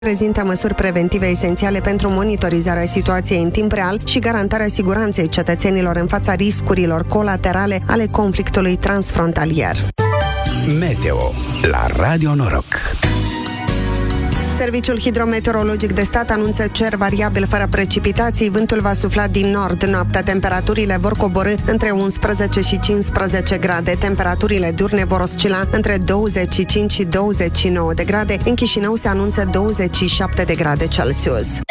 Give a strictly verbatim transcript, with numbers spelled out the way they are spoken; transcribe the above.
Prezintă măsuri preventive esențiale pentru monitorizarea situației în timp real și garantarea siguranței cetățenilor în fața riscurilor colaterale ale conflictului transfrontalier. Meteo la Radio Noroc. Serviciul Hidrometeorologic de Stat anunță cer variabil fără precipitații, vântul va sufla din nord. Noaptea temperaturile vor coborî între unsprezece și cincisprezece grade. Temperaturile diurne vor oscila între douăzeci și cinci și douăzeci și nouă de grade. În Chișinău se anunță douăzeci și șapte de grade Celsius.